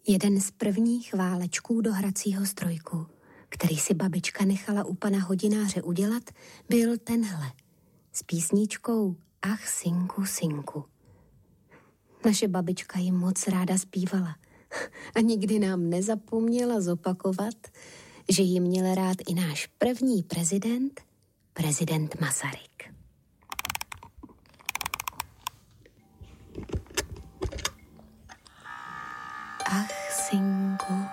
Jeden z prvních válečků do hracího strojku, který si babička nechala u pana hodináře udělat, byl tenhle, s písničkou Ach, synku, synku. Naše babička jim moc ráda zpívala a nikdy nám nezapomněla zopakovat, že ji měl rád i náš první prezident Masaryk. Ach, synku,